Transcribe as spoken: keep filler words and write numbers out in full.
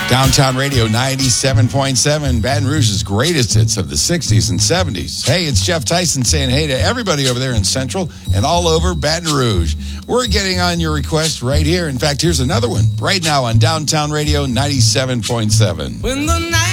Downtown Radio ninety-seven point seven, Baton Rouge's greatest hits of the sixties and seventies. Hey, it's Jeff Tyson saying hey to everybody over there in Central and all over Baton Rouge. We're getting on your request right here. In fact, here's another one right now on Downtown Radio ninety-seven point seven. When the night